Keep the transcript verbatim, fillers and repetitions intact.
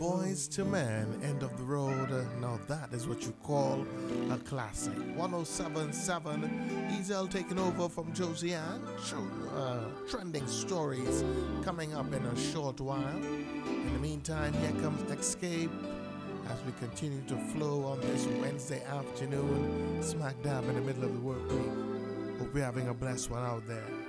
Boys to Men, End of the Road. Uh, Now that is what you call a classic. one oh seven point seven, Ezel taking over from Josiane. Show, uh, trending stories coming up in a short while. In the meantime, here comes Escape as we continue to flow on this Wednesday afternoon, smack dab in the middle of the work week. Hope you're having a blessed one out there.